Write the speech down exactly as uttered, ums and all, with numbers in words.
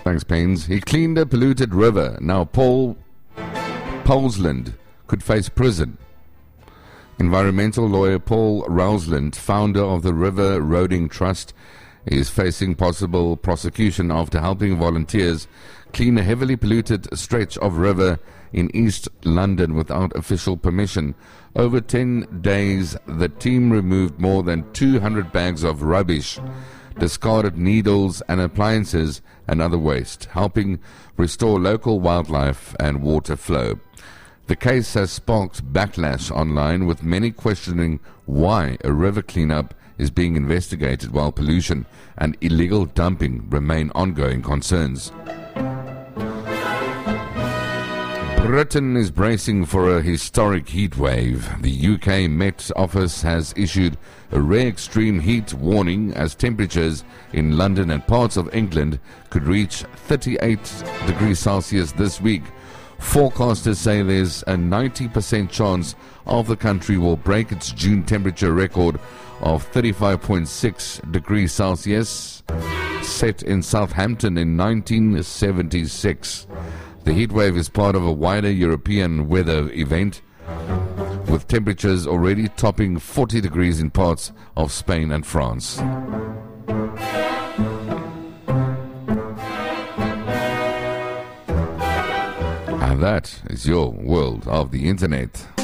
Thanks, Pains. He cleaned a polluted river. Now Paul Poulsland could face prison. Environmental lawyer Paul Rousland, founder of the River Roading Trust, is facing possible prosecution after helping volunteers clean a heavily polluted stretch of river in East London without official permission. Over ten days, the team removed more than two hundred bags of rubbish, discarded needles and appliances and other waste, helping restore local wildlife and water flow. The case has sparked backlash online, with many questioning why a river cleanup is being investigated while pollution and illegal dumping remain ongoing concerns. Britain is bracing for a historic heat wave. The U K Met Office has issued a rare extreme heat warning as temperatures in London and parts of England could reach thirty-eight degrees Celsius this week. Forecasters say there's a ninety percent chance of the country will break its June temperature record of thirty-five point six degrees Celsius, set in Southampton in nineteen seventy-six. The heatwave is part of a wider European weather event, with temperatures already topping forty degrees in parts of Spain and France. And that is your world of the internet.